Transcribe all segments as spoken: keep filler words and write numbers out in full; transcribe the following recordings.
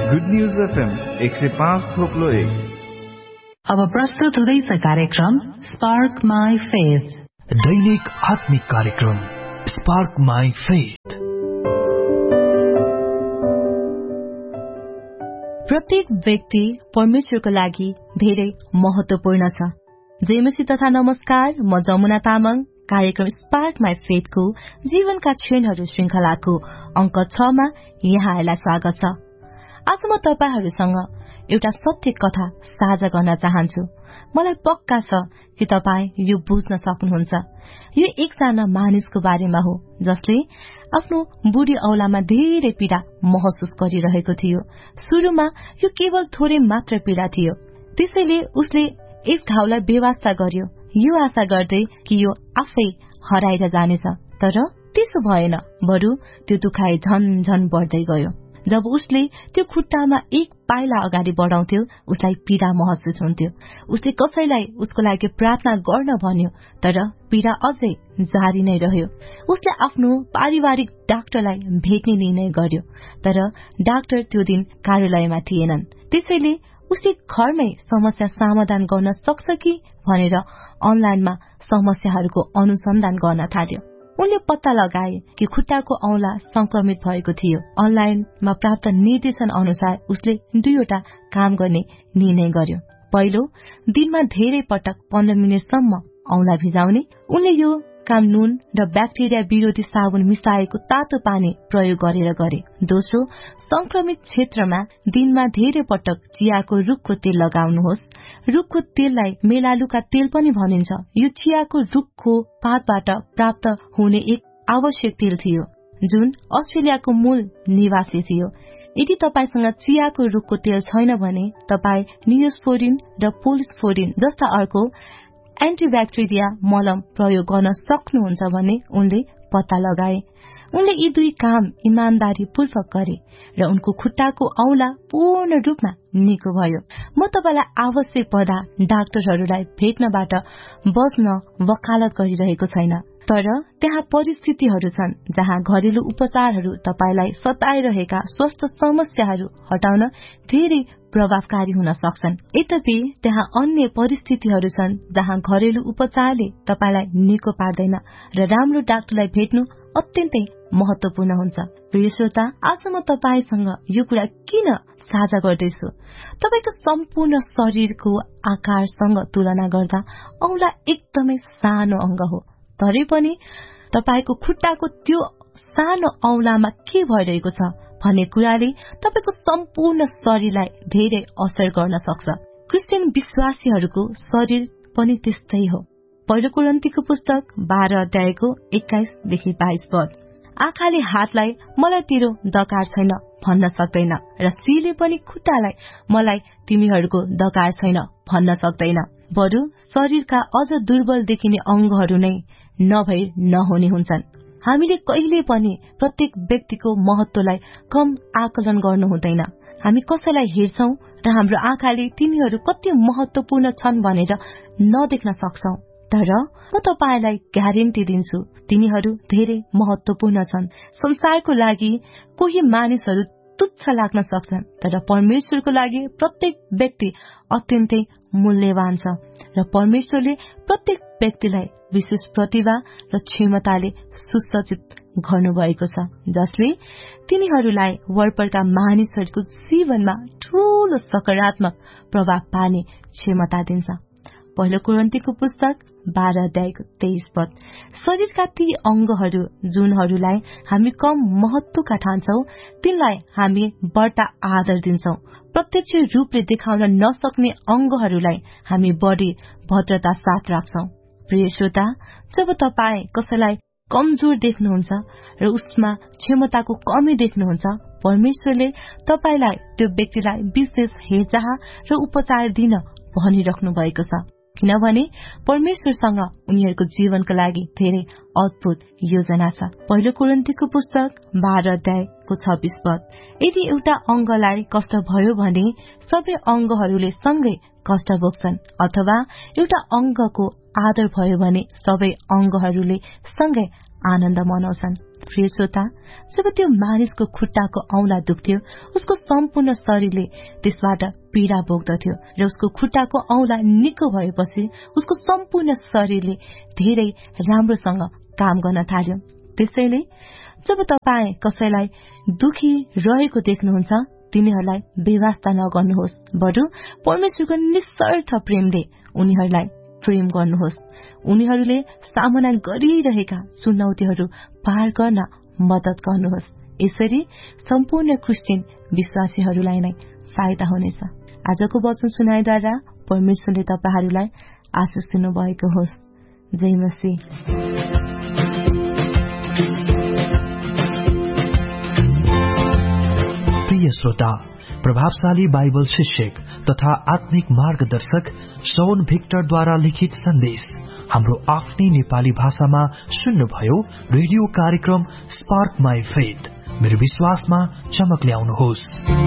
Good news FM एक सय पाँच थोप्लो एक। अब प्रस्तुत हुँदैछ कार्यक्रम स्पार्क माई फेथ, दैनिक आत्मिक कार्यक्रम स्पार्क माई फेथ। प्रत्येक व्यक्ति परमेश्वरको लागि धेरै महत्वपूर्ण छ। जयमसी तथा नमस्कार, म जमुना तामाङ। कार्यक्रम स्पार्क माई फेथको जीवनका क्षणहरू श्रृंखलाको अंक छ मा यहाँहरूलाई स्वागत छ। आज म तपाईहरूसँग एउटा सत्य कथा साझा गर्न चाहन्छु। मलाई पक्का छ कि तपाई यो बुझ्न सक्नुहुन्छ। यो एकजना मानिसको बारेमा हो जसले आफ्नो बुढी औलामा धेरै पीड़ा महसुस गरिरहेको थियो। सुरुमा यो केवल थोरै मात्र पीड़ा थियो, त्यसैले उसले यस घाउलाई बेवास्ता गर्यो, यो आशा गर्दै कि यो आफै हराएर जानेछ। तर त्यसो भएन, बरु त्यो दुखाइ झन झन बढ्दै गयो। जब उसले त्यो खुट्टामा एक पाइला अगाडि बढाउँथ्यो, उसलाई पीड़ा महसुस हुन्थ्यो। उसले कसैलाई उसको लागि प्रार्थना गर्न भन्यो, तर पीड़ा अझै जारी नै रह्यो। उसले आफ्नो पारिवारिक डाक्टरलाई भेट्ने निर्णय गर्यो, तर डाक्टर त्यो दिन कार्यालयमा थिएनन्। त्यसैले उसले घरमै समस्या समाधान गर्न सक्छ कि भनेर अनलाइनमा समस्याहरूको अनुसन्धान गर्न थाल्यो। उनले पत्ता लगाए कि खुट्टाको औंला संक्रमित भएको थियो। अनलाइनमा प्राप्त निर्देशन अनुसार उसले दुईवटा काम गर्ने निर्णय गर्यो। पहिलो, दिनमा धेरै पटक पन्ध्र मिनटसम्म औंला भिजाउने। उनले यो काम नुन र ब्याक्टेरिया विरोधी साबुन मिसाएको तातो पानी प्रयोग गरेर गरे। दोस्रो, संक्रमित क्षेत्रमा दिनमा धेरै पटक चियाको रुखको तेल लगाउनुहोस्। रुखको तेललाई मेलालुका तेल पनि भनिन्छ। यो चियाको रुखको पातबाट प्राप्त हुने एक आवश्यक तेल थियो जुन अस्ट्रेलियाको मूल निवासी थियो। यदि तपाईसँग चियाको रुखको तेल छैन भने तपाई नियोस्फोरिन र पोलिस्फोरिन जस्ता अर्को एन्टिब्याक्टेरिया मलम प्रयोग गर्न सक्नुहुन्छ भन्ने उनले पत्ता लगाए। उनले यी दुई काम इमानदारी पूर्वक गरे र उनको खुट्टाको औंला पूर्ण रूपमा निको भयो। म तपाईलाई आवश्यक पर्दा डाक्टरहरूलाई भेट्नबाट बच्न वकालत गरिरहेको छैन, तर त्यहाँ परिस्थितिहरू छन् जहाँ घरेलु उपचारहरू तपाईलाई सताइरहेका स्वास्थ्य समस्याहरू हटाउन धेरै प्रभावकारी हुन सक्छन्। यद्यपि त्यहाँ अन्य परिस्थितिहरू छन् जहाँ घरेलु उपचारले तपाईलाई निको पार्दैन र राम्रो डाक्टरलाई भेट्नु अत्यन्तै महत्वपूर्ण हुन्छ। प्रिय श्रोता, आज म तपाईसँग यो कुरा किन साझा गर्दैछु? तपाईको सम्पूर्ण शरीरको आकारसँग तुलना गर्दा औंला एकदमै सानो अंग हो, तरै पनि तपाईको खुट्टाको त्यो सानो औंलामा के भइरहेको छ भन्ने कुराले तपाईको सम्पूर्ण शरीरलाई धेरै असर गर्न सक्छ। क्रिस्चियन विश्वासीहरूको शरीर पनि त्यस्तै हो। पहिलो कोरिन्थीको पुस्तक बाह्र अध्यायको एक्काइसदेखि बाइस पद। आँखाले हातलाई मलाई तेरो दकार छैन भन्न सक्दैन र सिले पनि खुट्टालाई मलाई तिमीहरूको दकार छैन भन्न सक्दैन। बरु शरीरका अझ दुर्बल देखिने अंगहरू नै नभई नहुने हुन्छन्। हामीले कहिले पनि प्रत्येक व्यक्तिको महत्वलाई कम आकलन गर्नु हुँदैन। हामी कसैलाई हेर्छौं र हाम्रो आँखाले तिनीहरू कति महत्वपूर्ण छन् भनेर नदेख्न सक्छौं, तर म तपाईलाई ग्यारेन्टी दिन्छु तिनीहरू धेरै महत्वपूर्ण छन्। संसारको लागि कोही मानिसहरू तुच्छ लाग्न सक्छन्, तर परमेश्वरको लागि प्रत्येक व्यक्ति अत्यन्तै मूल्यवान छ र परमेश्वरले प्रत्येक व्यक्तिलाई विशेष प्रतिभा र क्षमताले सुसज्जित गर्नुभएको छ, जसले तिनीहरूलाई वरपरका मानिसहरूको जीवनमा ठूलो सकारात्मक प्रभाव पार्ने क्षमता दिन्छ। पहिलो कोरिन्थीको पुस्तक बाह्र अध्यायको तेइस पद। शरीरका ती अंगहरू जुनहरूलाई हामी कम महत्वका ठान्छौं, तिनलाई हामी बढ्ता आदर दिन्छौं। प्रत्यक्ष रूपले देखाउन नसक्ने अंगहरूलाई हामी बढी भद्रता साथ राख्छौं। प्रिय श्रोता, जब तपाई कसैलाई कमजोर देख्नुहुन्छ र उसमा क्षमताको कमी देख्नुहुन्छ, परमेश्वरले तपाईलाई त्यो व्यक्तिलाई विशेष हेरचाह र उपचार दिन भनिराख्नु भएको छ, किनभने परमेश्वरसँग उनीहरूको जीवनको लागि धेरै अद्भुत योजना छ। पहिलो कोरिन्थीको पुस्तक बाह्र अध्यायको छब्बीस पद। यदि एउटा अंगलाई कष्ट भयो भने सबै अंगहरूले सँगै कष्ट भोग्छन्, अथवा एउटा अंगको आदर भयो भने सबै अंगहरूले सँगै आनन्द मनाउँछन्। प्रिय श्रोता, जब त्यो मानिसको खुट्टाको औंला दुख्थ्यो, उसको सम्पूर्ण शरीरले त्यसबाट पीड़ा भोग्दथ्यो र उसको खुट्टाको औंला निको भएपछि उसको सम्पूर्ण शरीरले धेरै राम्रोसँग काम गर्न थाल्यो। त्यसैले जब तपाईँ कसैलाई दुखी रहेको देख्नुहुन्छ, तिनीहरूलाई बेवास्ता नगर्नुहोस्, बरु परमेश्वरको निस्वार्थ प्रेमले उनीहरूलाई प्रेम गर्नुहोस्। उनीहरूले सामना गरिरहेका चुनौतीहरू पार गर्न मद्दत गर्नुहोस्। यसरी सम्पूर्ण क्रिस्चियन विश्वासीहरूलाई नै फाइदा हुनेछ। आजको वचन सुनाइद्वारा परमेश्वरले तपाईहरूलाई आशिष दिनुभएको होस्। जय मसीह। प्रिय श्रोता, प्रभावशाली बाइबल शिक्षक तथा आत्मिक मार्गदर्शक शौन भिक्टरद्वारा लिखित सन्देश हाम्रो आफ्नै नेपाली भाषामा सुन्नुभयो। रेडियो कार्यक्रम स्पार्क माई फेथ, मेरो विश्वासमा चमक ल्याउनुहोस्।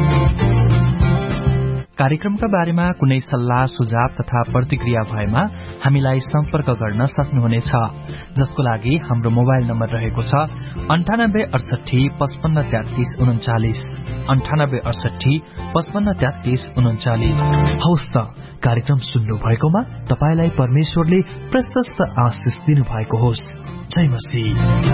कार्यक्रमका बारेमा कुनै सल्लाह सुझाव तथा प्रतिक्रिया भएमा हामीलाई सम्पर्क गर्न सक्नुहुनेछ, जसको लागि हाम्रो मोबाइल नम्बर रहेको छ अन्ठानब्बे अडसठी पचपन्न तेत्तीस उन्चालिस अन्ठानब्बे अडसठी पचपन्न तेत्तीस उन्चालिस। हौस् त, कार्यक्रम सुन्नु भएकोमा तपाईलाई परमेश्वरले प्रशस्त आशिष दिनुभएको होस्। जय मसीह।